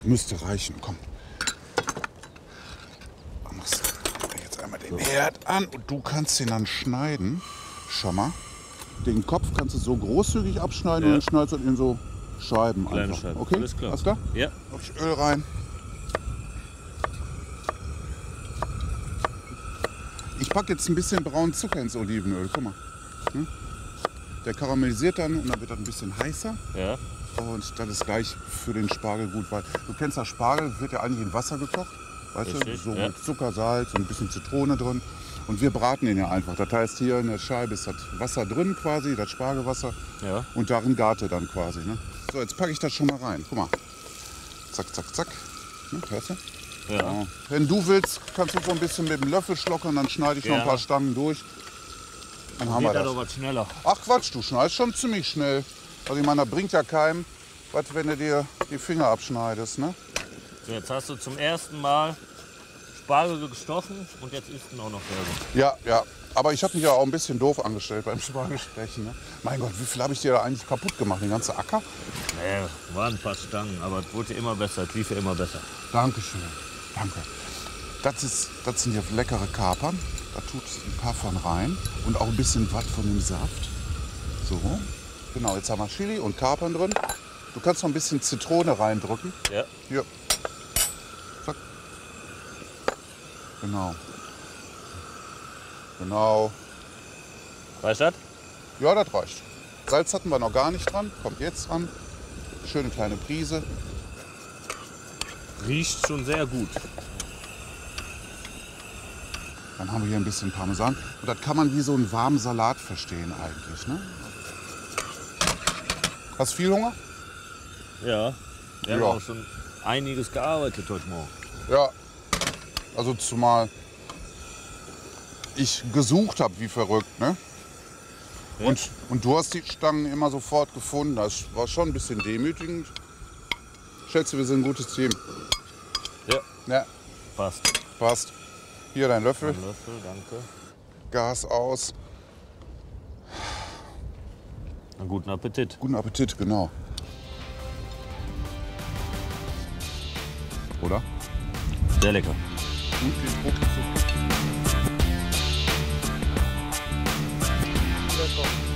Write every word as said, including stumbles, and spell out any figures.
Müsste reichen, komm. Machst jetzt einmal den Herd an und du kannst den dann schneiden. Schau mal. Den Kopf kannst du so großzügig abschneiden, ja, und dann schneidest du in so Scheiben. Kleine einfach. Scheiben. Okay, alles klar. Alles klar? Ja. Noch ich Öl rein. Ich packe jetzt ein bisschen braunen Zucker ins Olivenöl. Guck mal. Hm? Der karamellisiert dann und dann wird das ein bisschen heißer. Ja. Und das ist gleich für den Spargel gut, weil du kennst das Spargel, wird ja eigentlich in Wasser gekocht. Weißt du, so ja, mit Zucker, Salz und ein bisschen Zitrone drin. Und wir braten den ja einfach. Das heißt, hier in der Scheibe ist das Wasser drin quasi, das Spargelwasser. Ja. Und darin gart er dann quasi. Ne? So, jetzt packe ich das schon mal rein. Guck mal. Zack, zack, zack. Ne, hörst du? Ja. Ja. Wenn du willst, kannst du so ein bisschen mit dem Löffel schlockern, dann schneide ich noch ein paar Stangen durch. Dann haben wir das. Geht das schneller. Ach Quatsch, du schneidest schon ziemlich schnell. Also ich meine, das bringt ja keinem, was, wenn du dir die Finger abschneidest. Ne? So, jetzt hast du zum ersten Mal Spargel gestochen und jetzt isst du auch noch selber. Ja, ja. Aber ich habe mich ja auch ein bisschen doof angestellt beim Spargelsprechen. Ne? Mein Gott, wie viel habe ich dir da eigentlich kaputt gemacht? Den ganzen Acker? Nee, waren ein paar Stangen, aber es wurde immer besser, es lief ja immer besser. Dankeschön, danke. Das, ist, das sind ja leckere Kapern. Da tut ein paar von rein und auch ein bisschen was von dem Saft. So, genau, jetzt haben wir Chili und Kapern drin. Du kannst noch ein bisschen Zitrone reindrücken. Ja. Hier. Zack. Genau. Genau. Reicht das? Ja, das reicht. Salz hatten wir noch gar nicht dran. Kommt jetzt dran. Schöne kleine Prise. Riecht schon sehr gut. Dann haben wir hier ein bisschen Parmesan. Und das kann man wie so einen warmen Salat verstehen eigentlich. Ne? Hast du viel Hunger? Ja. Wir haben Ja. auch schon einiges gearbeitet heute Morgen. Ja. Also zumal ich gesucht habe wie verrückt. Ne? Ja. Und, und du hast die Stangen immer sofort gefunden. Das war schon ein bisschen demütigend. Schätze, wir sind ein gutes Team. Ja. Ja, Passt. passt. Hier dein Löffel. Ein Löffel, danke. Gas aus. Einen guten Appetit. Guten Appetit, genau. Oder? Sehr lecker. Und den Druck so.